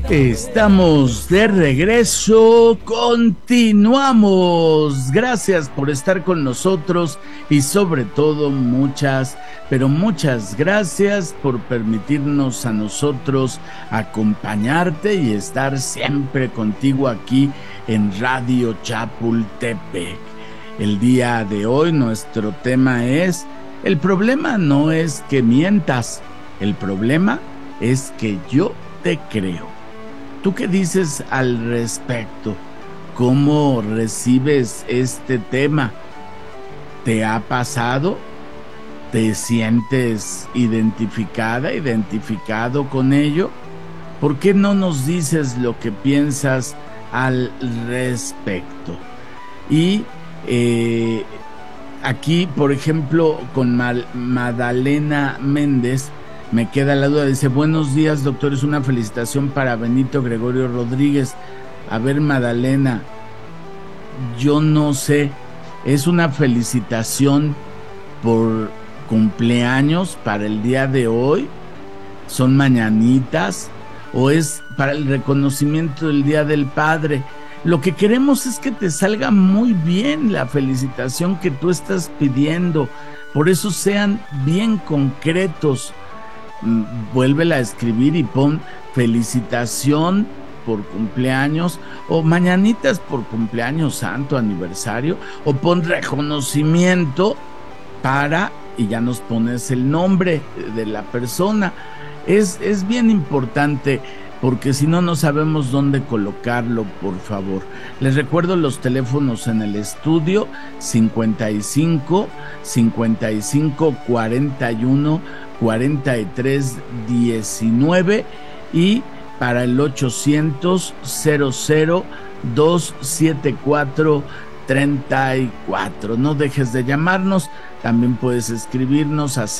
Estamos de regreso, continuamos. Gracias por estar con nosotros y sobre todo muchas, pero muchas gracias por permitirnos a nosotros acompañarte y estar siempre contigo aquí en Radio Chapultepec. El día de hoy nuestro tema es: el problema no es que mientas, el problema es que yo te creo. ¿Tú qué dices al respecto? ¿Cómo recibes este tema? ¿Te ha pasado? ¿Te sientes identificado con ello? ¿Por qué no nos dices lo que piensas al respecto? Y aquí, por ejemplo, con Madalena Méndez, me queda la duda, dice: buenos días, doctor, es una felicitación para Benito Gregorio Rodríguez. A ver, Madalena, yo no sé, ¿es una felicitación por cumpleaños para el día de hoy? ¿Son mañanitas? ¿O es para el reconocimiento del Día del Padre? Lo que queremos es que te salga muy bien la felicitación que tú estás pidiendo. Por eso sean bien concretos. Vuélvela a escribir y pon felicitación por cumpleaños, o mañanitas por cumpleaños santo, aniversario, o pon reconocimiento para, y ya nos pones el nombre de la persona. Es bien importante, porque si no, no sabemos dónde colocarlo, por favor. Les recuerdo los teléfonos en el estudio: 55 41 43 19 y para el 800 00 274 34. No dejes de llamarnos. También puedes escribirnos a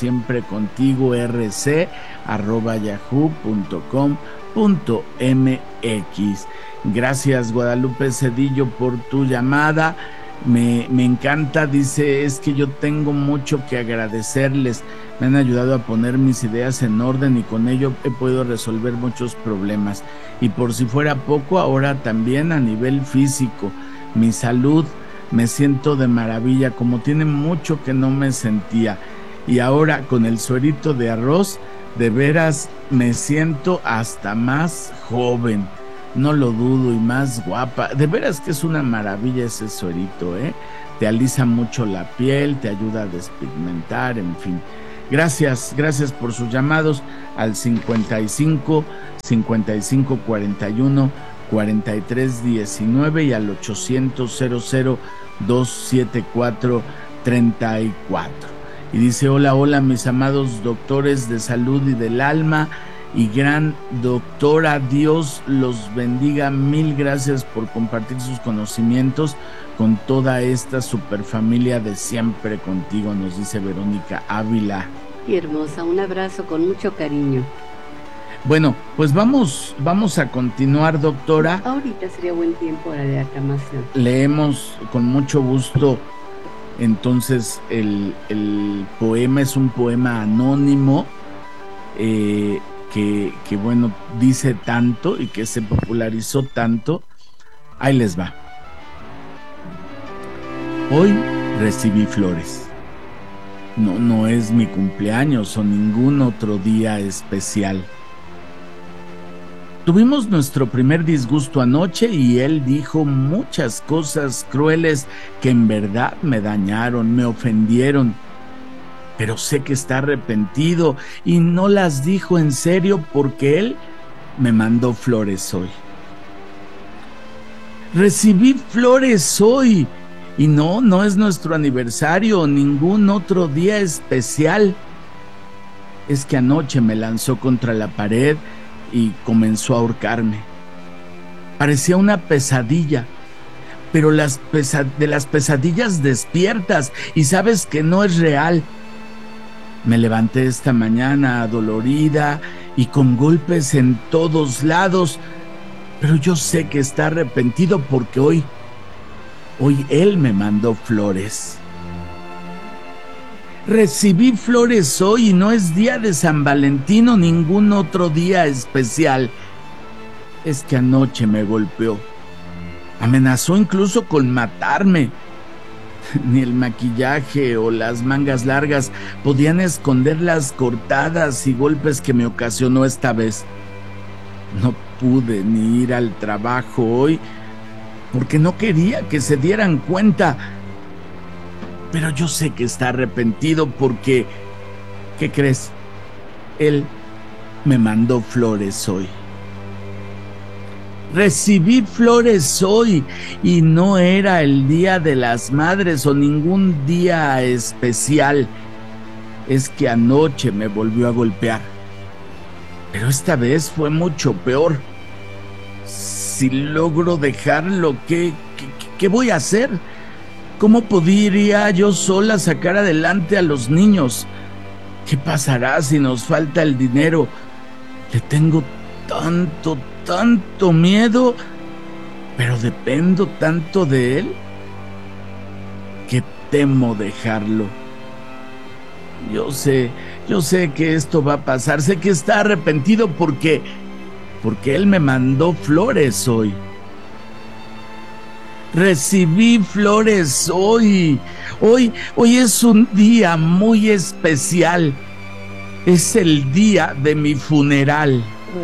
siemprecontigo@yahoo.com.mx. Gracias, Guadalupe Cedillo, por tu llamada. Me encanta, dice: es que yo tengo mucho que agradecerles. Me han ayudado a poner mis ideas en orden y con ello he podido resolver muchos problemas. Y por si fuera poco, ahora también a nivel físico. Mi salud, me siento de maravilla, como tiene mucho que no me sentía. Y ahora con el suerito de arroz, de veras me siento hasta más joven. No lo dudo, y más guapa. De veras que es una maravilla ese suerito, ¿eh? Te alisa mucho la piel, te ayuda a despigmentar, en fin. Gracias por sus llamados al 55 41 43 19 y al 800 00 274 34. Y dice: hola mis amados doctores de salud y del alma y gran doctora, Dios los bendiga. Mil gracias por compartir sus conocimientos con toda esta superfamilia de Siempre Contigo, nos dice Verónica Ávila. Y hermosa, un abrazo con mucho cariño. Bueno, pues vamos a continuar, doctora. Ahorita sería buen tiempo para la aclamación. Leemos con mucho gusto. Entonces el poema es un poema anónimo que bueno, dice tanto y que se popularizó tanto. Ahí les va. Hoy recibí flores. No es mi cumpleaños o ningún otro día especial. Tuvimos nuestro primer disgusto anoche y él dijo muchas cosas crueles que en verdad me dañaron, me ofendieron. Pero sé que está arrepentido y no las dijo en serio porque él me mandó flores hoy. Recibí flores hoy y no es nuestro aniversario o ningún otro día especial. Es que anoche me lanzó contra la pared y comenzó a ahorcarme. Parecía una pesadilla, pero de las pesadillas despiertas y sabes que no es real. Me levanté esta mañana adolorida y con golpes en todos lados, pero yo sé que está arrepentido porque hoy él me mandó flores. Recibí flores hoy y no es día de San Valentín o ningún otro día especial. Es que anoche me golpeó. Amenazó incluso con matarme. Ni el maquillaje o las mangas largas podían esconder las cortadas y golpes que me ocasionó esta vez. No pude ni ir al trabajo hoy porque no quería que se dieran cuenta. Pero yo sé que está arrepentido porque, ¿qué crees? Él me mandó flores hoy. Recibí flores hoy y no era el Día de las Madres o ningún día especial. Es que anoche me volvió a golpear. Pero esta vez fue mucho peor. Si logro dejarlo, ¿qué voy a hacer? ¿Cómo podría yo sola sacar adelante a los niños? ¿Qué pasará si nos falta el dinero? Le tengo tanto miedo, pero dependo tanto de él que temo dejarlo. Yo sé que esto va a pasar, sé que está arrepentido porque él me mandó flores hoy. Recibí flores hoy. Hoy es un día muy especial. Es el día de mi funeral.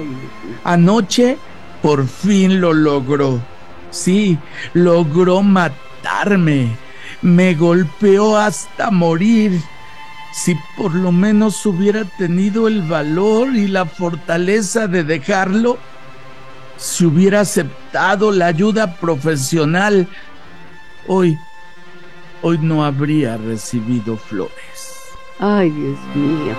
Anoche por fin lo logró. Sí, logró matarme. Me golpeó hasta morir. Si por lo menos hubiera tenido el valor y la fortaleza de dejarlo, si hubiera aceptado la ayuda profesional, hoy no habría recibido flores. Ay, Dios mío.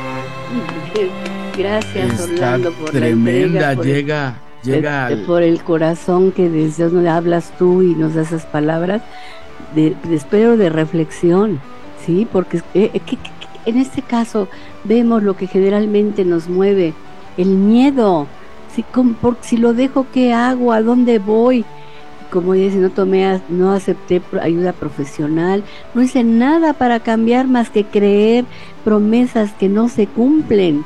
Gracias, Está Orlando, por tremenda, la entrega, llega por el corazón que desde donde hablas tú y nos das esas palabras espero de reflexión, ¿sí? Porque en este caso vemos lo que generalmente nos mueve, el miedo. Si lo dejo, ¿qué hago? ¿A dónde voy? Como dice, no acepté ayuda profesional, no hice nada para cambiar más que creer promesas que no se cumplen,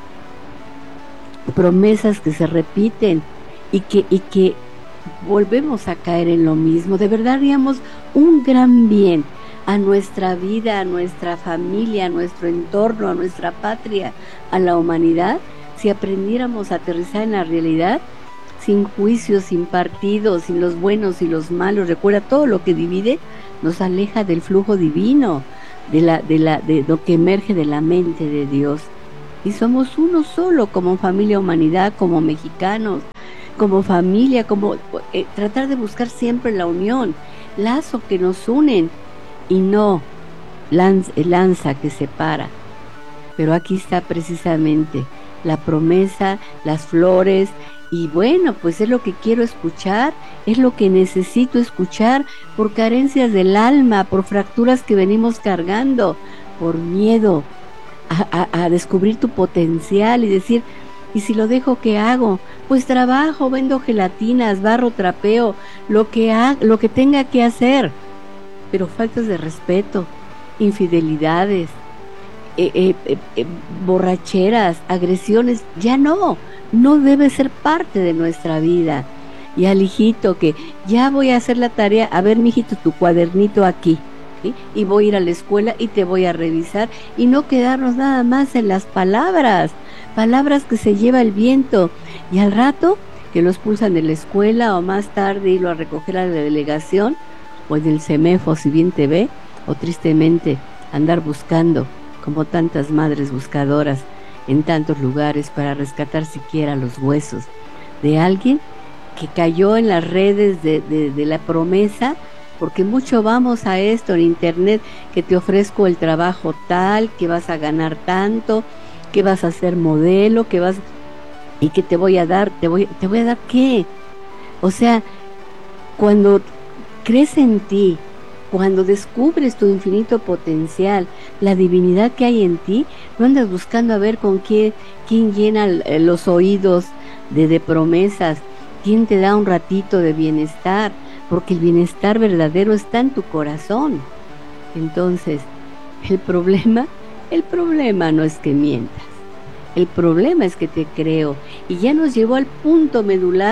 promesas que se repiten y que volvemos a caer en lo mismo. De verdad haríamos un gran bien a nuestra vida, a nuestra familia, a nuestro entorno, a nuestra patria, a la humanidad, si aprendiéramos a aterrizar en la realidad, sin juicios, sin partidos, sin los buenos y los malos. Recuerda, todo lo que divide nos aleja del flujo divino, de lo que emerge de la mente de Dios. Y somos uno solo, como familia, humanidad, como mexicanos, como familia, como tratar de buscar siempre la unión, lazo que nos unen y no lanza que separa. Pero aquí está precisamente la promesa, las flores, y bueno, pues es lo que quiero escuchar, es lo que necesito escuchar por carencias del alma, por fracturas que venimos cargando, por miedo a descubrir tu potencial y decir, ¿y si lo dejo, qué hago? Pues trabajo, vendo gelatinas, barro, trapeo, lo que tenga que hacer. Pero faltas de respeto, infidelidades, borracheras, agresiones, ya no debe ser parte de nuestra vida. Y al hijito que ya voy a hacer la tarea, a ver, mijito, tu cuadernito aquí, ¿sí? Y voy a ir a la escuela y te voy a revisar, y no quedarnos nada más en las palabras que se lleva el viento, y al rato que lo expulsan de la escuela o más tarde irlo a recoger a la delegación o en el CEMEFO si bien te ve, o tristemente andar buscando como tantas madres buscadoras en tantos lugares para rescatar siquiera los huesos de alguien que cayó en las redes de la promesa, porque mucho vamos a esto en internet, que te ofrezco el trabajo tal, que vas a ganar tanto, que vas a ser modelo, y que te voy a dar ¿qué? O sea, cuando crees en ti, cuando descubres tu infinito potencial, la divinidad que hay en ti, no andas buscando a ver con quién llena los oídos de promesas, quién te da un ratito de bienestar, porque el bienestar verdadero está en tu corazón. Entonces, el problema no es que mientas, el problema es que te creo, y ya nos llevó al punto medular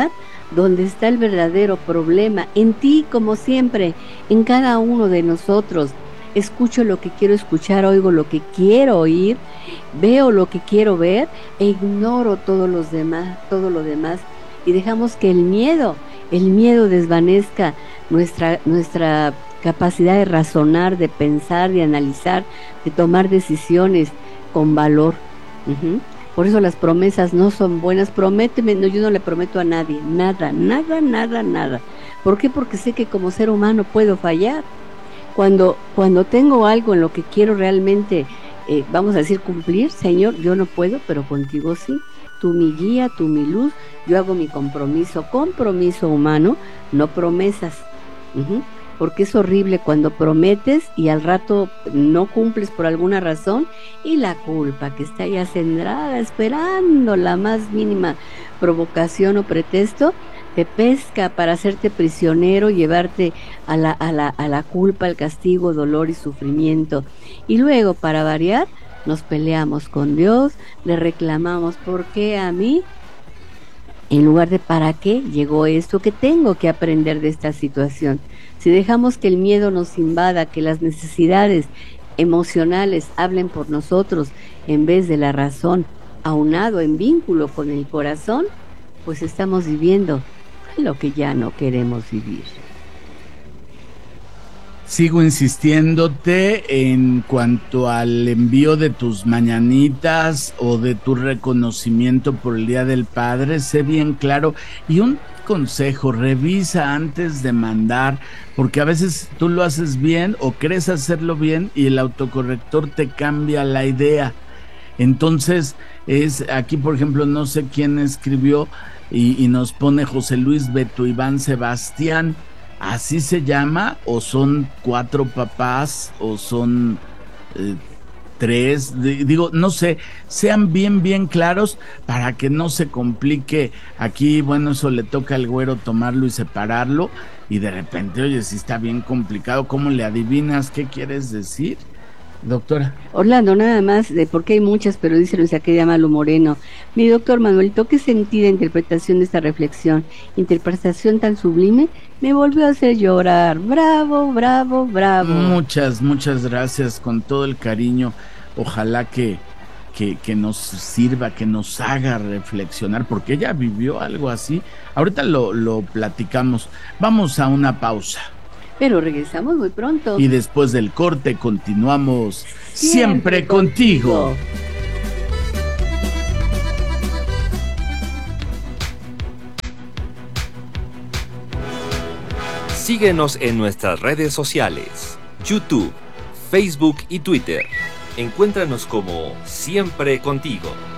donde está el verdadero problema, en ti como siempre, en cada uno de nosotros. Escucho lo que quiero escuchar, oigo lo que quiero oír, veo lo que quiero ver e ignoro todo lo demás y dejamos que el miedo desvanezca nuestra capacidad de razonar, de pensar, de analizar, de tomar decisiones con valor. Por eso las promesas no son buenas. Prométeme, no, yo no le prometo a nadie, nada. ¿Por qué? Porque sé que como ser humano puedo fallar. Cuando tengo algo en lo que quiero realmente, vamos a decir, cumplir, Señor, yo no puedo, pero contigo sí. Tú mi guía, tú mi luz, yo hago mi compromiso humano, no promesas. Porque es horrible cuando prometes y al rato no cumples por alguna razón y la culpa que está ahí acendrada esperando la más mínima provocación o pretexto te pesca para hacerte prisionero, llevarte a la culpa, al castigo, dolor y sufrimiento. Y luego, para variar, nos peleamos con Dios, le reclamamos ¿por qué a mí? En lugar de ¿para qué llegó esto? ¿Qué tengo que aprender de esta situación? Si dejamos que el miedo nos invada, que las necesidades emocionales hablen por nosotros en vez de la razón, aunado en vínculo con el corazón, pues estamos viviendo lo que ya no queremos vivir. Sigo insistiéndote en cuanto al envío de tus mañanitas o de tu reconocimiento por el Día del Padre. Sé bien claro. Y un consejo: revisa antes de mandar, porque a veces tú lo haces bien o crees hacerlo bien y el autocorrector te cambia la idea. Entonces, aquí, por ejemplo, no sé quién escribió y nos pone José Luis Beto Iván Sebastián. ¿Así se llama? ¿O son 4 papás? ¿O son 3? Digo, no sé, sean bien claros para que no se complique. Aquí, bueno, eso le toca al güero tomarlo y separarlo. Y de repente, oye, si está bien complicado, ¿cómo le adivinas qué quieres decir, doctora? Orlando, nada más, porque hay muchas, pero dice nuestra querida Malu Moreno. Mi doctor Manuelito, qué sentida interpretación de esta reflexión, interpretación tan sublime, me volvió a hacer llorar. Bravo. Muchas gracias, con todo el cariño. Ojalá que nos sirva, que nos haga reflexionar, porque ella vivió algo así. Ahorita lo platicamos. Vamos a una pausa. Pero regresamos muy pronto. Y después del corte continuamos siempre contigo. Síguenos en nuestras redes sociales, YouTube, Facebook y Twitter. Encuéntranos como Siempre Contigo.